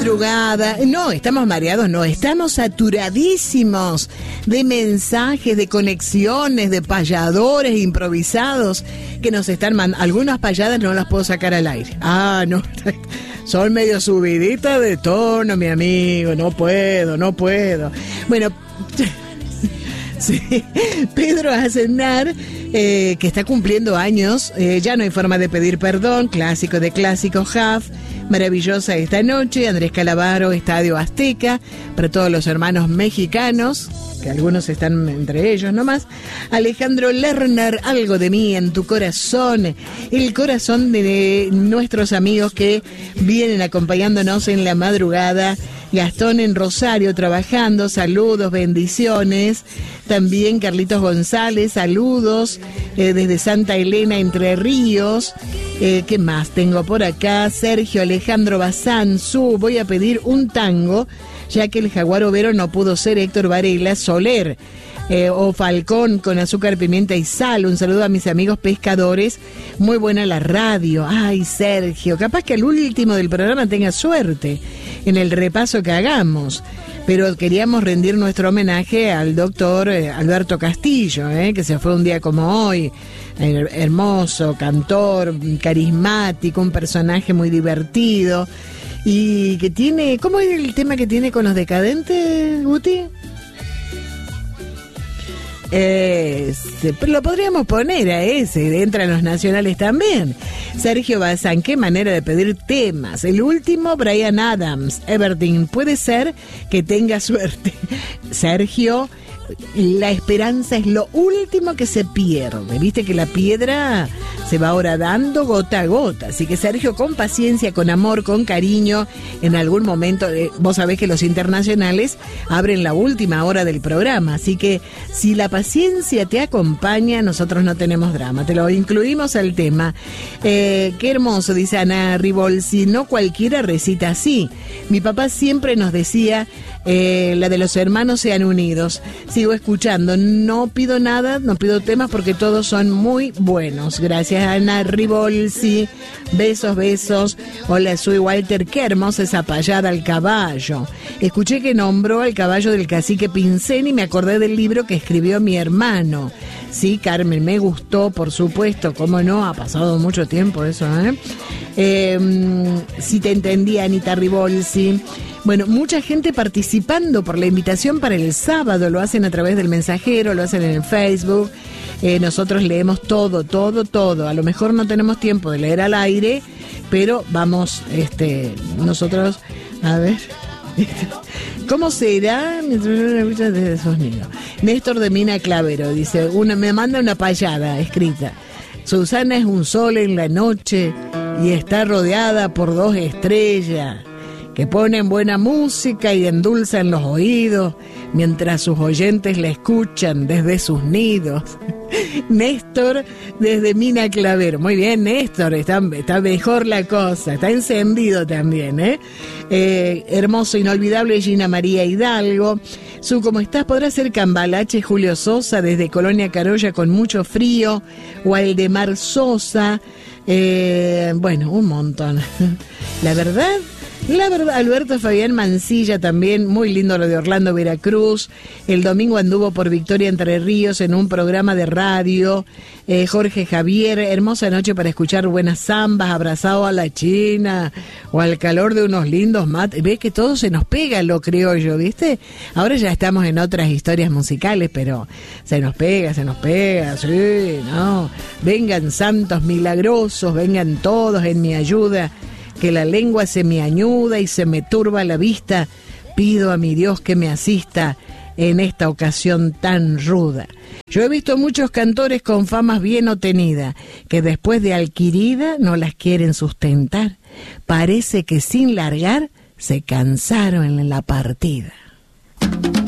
madrugada. No, estamos mareados, no, estamos saturadísimos de mensajes, de conexiones, de payadores improvisados que nos están mandando. Algunas payadas no las puedo sacar al aire. Ah, no, son medio subiditas de tono, mi amigo, no puedo. Bueno, sí, Pedro Aznar, que está cumpliendo años, ya no hay forma de pedir perdón, clásico de clásicos, Huff, maravillosa esta noche, Andrés Calamaro, Estadio Azteca, para todos los hermanos mexicanos, que algunos están entre ellos nomás, Alejandro Lerner, algo de mí en tu corazón, el corazón de nuestros amigos que vienen acompañándonos en la madrugada, Gastón en Rosario trabajando, saludos, bendiciones. También Carlitos González, saludos desde Santa Elena, Entre Ríos. ¿Qué más tengo por acá? Sergio Alejandro Bazán, voy a pedir un tango, ya que el Jaguar Overo no pudo ser Héctor Varela, Soler. O Falcón con azúcar, pimienta y sal. Un saludo a mis amigos pescadores. Muy buena la radio. Ay, Sergio, capaz que al último del programa tenga suerte en el repaso que hagamos. Pero queríamos rendir nuestro homenaje al doctor Alberto Castillo, que se fue un día como hoy. Hermoso, cantor, carismático, un personaje muy divertido. Y que tiene... ¿Cómo es el tema que tiene con los decadentes, Guti? Pero lo podríamos poner a ese, entran los nacionales también. Sergio Bazán, qué manera de pedir temas. El último, Bryan Adams, Everdeen, puede ser que tenga suerte. Sergio, la esperanza es lo último que se pierde. Viste que la piedra se va horadando gota a gota. Así que Sergio, con paciencia, con amor, con cariño, en algún momento, vos sabés que los internacionales abren la última hora del programa. Así que si la paciencia te acompaña, nosotros no tenemos drama. Te lo incluimos al tema. Qué hermoso, dice Ana Ribolsi. No cualquiera recita así. Mi papá siempre nos decía, la de los hermanos sean unidos. Sigo escuchando, no pido nada, no pido temas porque todos son muy buenos. Gracias, Ana Ribolsi. Besos. Hola, soy Walter. Qué hermosa esa payada al caballo. Escuché que nombró al caballo del cacique Pincén y me acordé del libro que escribió mi hermano. Sí, Carmen, me gustó, por supuesto, cómo no, ha pasado mucho tiempo eso, si te entendí, Anita Ribolsi. Bueno, mucha gente participando por la invitación para el sábado, lo hacen a través del mensajero, lo hacen en el Facebook. Nosotros leemos todo. A lo mejor no tenemos tiempo de leer al aire, pero vamos, nosotros, a ver... ¿Cómo será? Desde esos niños. Néstor de Mina Clavero dice, me manda una payada escrita. Susana es un sol en la noche y está rodeada por 2 estrellas que ponen buena música y endulzan los oídos mientras sus oyentes la escuchan desde sus nidos. Néstor desde Mina Clavero. Muy bien, Néstor, está mejor la cosa, está encendido también, hermoso, inolvidable Gina María Hidalgo. ¿Cómo estás? Podrá ser Cambalache Julio Sosa desde Colonia Carolla con mucho frío, o Aldemar Sosa, bueno, un montón. La verdad, Alberto Fabián Mancilla también, muy lindo lo de Orlando, Veracruz. El domingo anduvo por Victoria, Entre Ríos, en un programa de radio. Jorge Javier, hermosa noche para escuchar buenas zambas, abrazado a la China, o al calor de unos lindos mates. Ves que todo se nos pega lo criollo, ¿viste? Ahora ya estamos en otras historias musicales, pero se nos pega, sí, ¿no? Vengan santos milagrosos, vengan todos en mi ayuda. Que la lengua se me añuda y se me turba la vista, pido a mi Dios que me asista en esta ocasión tan ruda. Yo he visto muchos cantores con famas bien obtenida, que después de adquirida no las quieren sustentar. Parece que sin largar se cansaron en la partida.